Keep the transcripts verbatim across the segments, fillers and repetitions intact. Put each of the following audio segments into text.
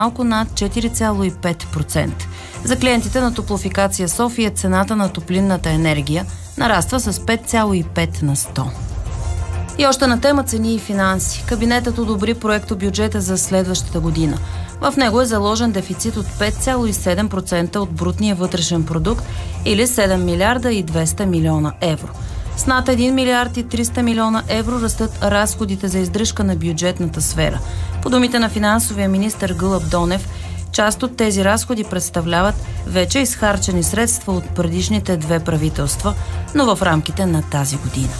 малко над четири цяло и пет процента. За клиентите на Топлофикация София цената на топлинната енергия нараства с пет цяло и пет на сто. И още на тема цени и финанси. Кабинетът одобри проектобюджета за следващата година. В него е заложен дефицит от пет цяло и седем процента от брутния вътрешен продукт или седем милиарда и двеста милиона евро. С над един милиард и триста милиона евро растат разходите за издръжка на бюджетната сфера. По думите на финансовия министър Гълъб Донев, част от тези разходи представляват вече изхарчени средства от предишните две правителства, но в рамките на тази година.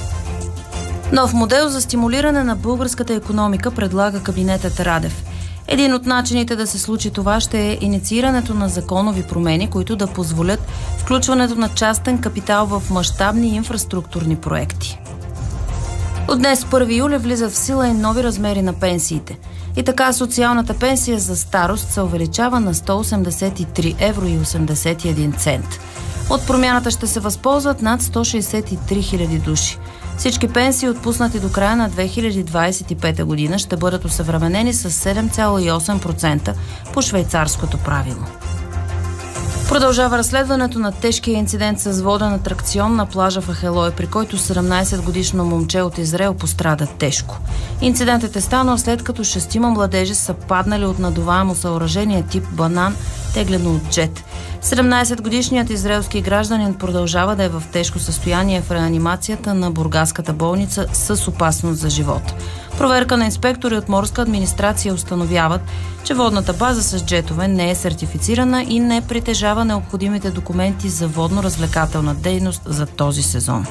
Нов модел за стимулиране на българската икономика предлага кабинетът Радев. Един от начините да се случи това ще е инициирането на законови промени, които да позволят включването на частен капитал в мащабни инфраструктурни проекти. От днес, първи юли, влизат в сила и нови размери на пенсиите. И така социалната пенсия за старост се увеличава на сто осемдесет и три евро и осемдесет и един цент. От промяната ще се възползват над сто шейсет и три хиляди души. Всички пенсии, отпуснати до края на две хиляди двадесет и пета година, ще бъдат осъвременени с седем цяло и осем процента по швейцарското правило. Продължава разследването на тежкия инцидент с воден атракцион на плажа в Ахелой, при който седемнадесетгодишно момче от Израел пострада тежко. Инцидентът е станал след като шестима младежи са паднали от надуваемо съоръжение тип банан, теглено от джет. седемнадесетгодишният израелски гражданин продължава да е в тежко състояние в реанимацията на бургаската болница с опасност за живот. Проверка на инспектори от морска администрация установяват, че водната база с джетове не е сертифицирана и не притежава необходимите документи за водно-развлекателна дейност за този сезон.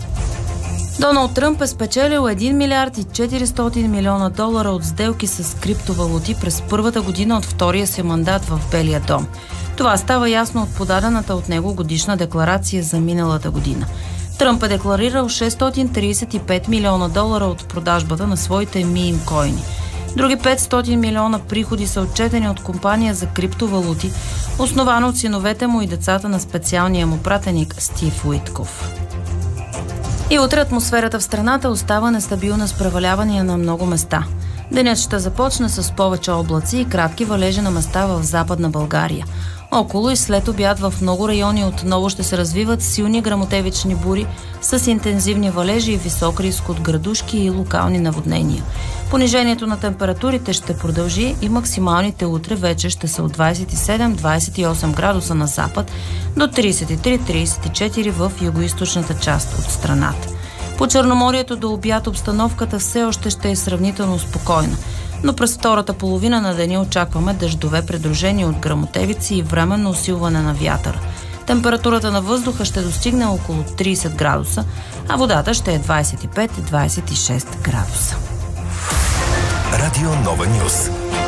Доналд Тръмп е спечелил един милиард и четиристотин милиона долара от сделки с криптовалути през първата година от втория си мандат в Белия дом. Това става ясно от подадената от него годишна декларация за миналата година. Тръмп е декларирал шестстотин тридесет и пет милиона долара от продажбата на своите мийм койни. Други петстотин милиона приходи са отчетени от компания за криптовалути, основана от синовете му и децата на специалния му пратеник Стив Уитков. И утре атмосферата в страната остава нестабилна с превалявания на много места. Денят ще започне с повече облаци и кратки валежи на места в Западна България. Около и след обяд в много райони отново ще се развиват силни гръмотевични бури с интензивни валежи и висок риск от градушки и локални наводнения. Понижението на температурите ще продължи и максималните утре вече ще са от двадесет и седем до двадесет и осем градуса на запад до тридесет и три до тридесет и четири в югоизточната част от страната. По Черноморието до обяд обстановката все още ще е сравнително спокойна, но през втората половина на деня очакваме дъждове, придружени от гръмотевици и временно усилване на вятъра. Температурата на въздуха ще достигне около тридесет градуса, а водата ще е двадесет и пет до двадесет и шест градуса. Радио Нова Нюз.